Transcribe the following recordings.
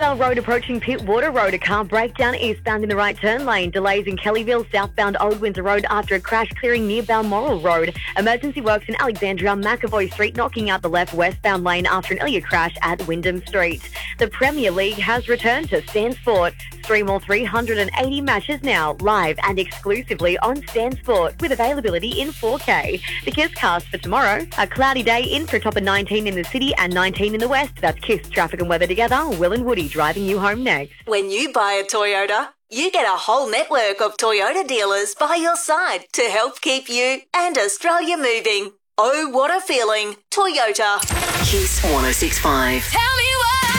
Midvale Road approaching Pittwater Road. A car breakdown eastbound in the right turn lane. Delays in Kellyville, southbound Old Windsor Road after a crash clearing near Balmoral Road. Emergency works in Alexandria, McAvoy Street, knocking out the left westbound lane after an earlier crash at Wyndham Street. The Premier League has returned to Stan Sport. Stream all 380 matches now, live and exclusively on Stan Sport, with availability in 4K. The Kiss cast for tomorrow: a cloudy day in for a top of 19 in the city and 19 in the west. That's Kiss traffic and weather together. Will and Woody driving you home next. When you buy a Toyota, you get a whole network of Toyota dealers by your side to help keep you and Australia moving. Oh, what a feeling. Toyota. Kiss 106.5. Tell me why.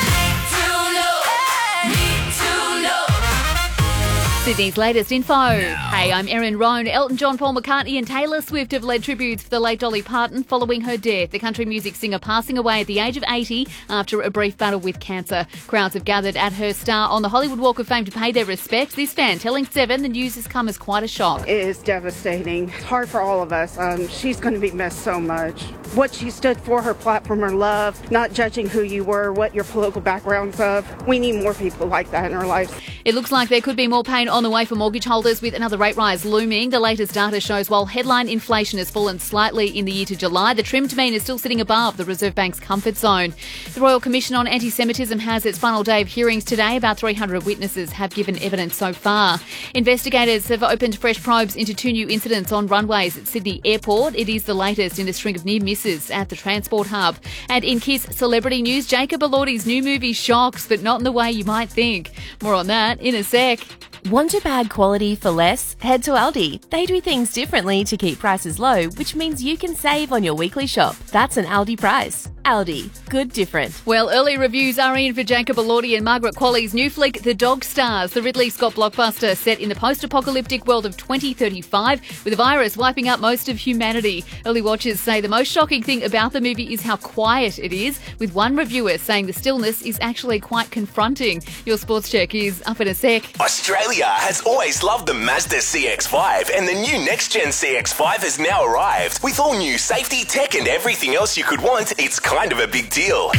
Sydney's latest info. Hey, I'm Erin Roan. Elton John, Paul McCartney and Taylor Swift have led tributes for the late Dolly Parton following her death. The country music singer passing away at the age of 80 after a brief battle with cancer. Crowds have gathered at her star on the Hollywood Walk of Fame to pay their respects. This fan telling Seven the news has come as quite a shock. It is devastating. It's hard for all of us. She's going to be missed so much. What she stood for, her platform, her love, not judging who you were, what your political background's of. We need more people like that in our lives. It looks like there could be more pain on the way for mortgage holders, with another rate rise looming. The latest data shows while headline inflation has fallen slightly in the year to July, the trimmed mean is still sitting above the Reserve Bank's comfort zone. The Royal Commission on Anti-Semitism has its final day of hearings today. About 300 witnesses have given evidence so far. Investigators have opened fresh probes into two new incidents on runways at Sydney Airport. It is the latest in a string of near misses at the transport hub. And in Kiss celebrity news, Jacob Elordi's new movie shocks, but not in the way you might think. More on that in a sec. Want a bag quality for less? Head to Aldi. They do things differently to keep prices low, which means you can save on your weekly shop. That's an Aldi price. Aldi. Good different. Well, early reviews are in for Jacob Elordi and Margaret Qualley's new flick, The Dog Stars, the Ridley Scott blockbuster set in the post-apocalyptic world of 2035, with a virus wiping out most of humanity. Early watchers say the most shocking thing about the movie is how quiet it is, with one reviewer saying the stillness is actually quite confronting. Your sports check is up in a sec. Australia has always loved the Mazda CX-5, and the new next-gen CX-5 has now arrived. With all new safety, tech and everything else you could want, it's kind of a big deal.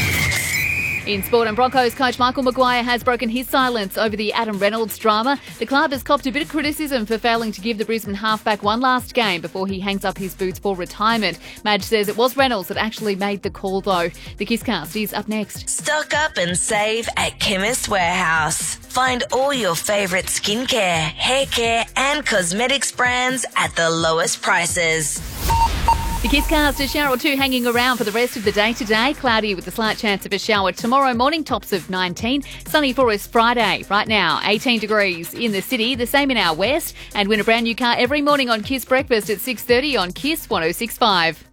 In sport, and Broncos coach Michael Maguire has broken his silence over the Adam Reynolds drama. The club has copped a bit of criticism for failing to give the Brisbane halfback one last game before he hangs up his boots for retirement. Madge says it was Reynolds that actually made the call, though. The Kisscast is up next. Stock up and save at Chemist Warehouse. Find all your favourite skincare, hair care and cosmetics brands at the lowest prices. The Kisscast, a shower or two hanging around for the rest of the day today. Cloudy with a slight chance of a shower tomorrow morning, tops of 19. Sunny for us Friday. Right now, 18 degrees in the city, the same in our west. And win a brand new car every morning on Kiss Breakfast at 6:30 on Kiss 106.5.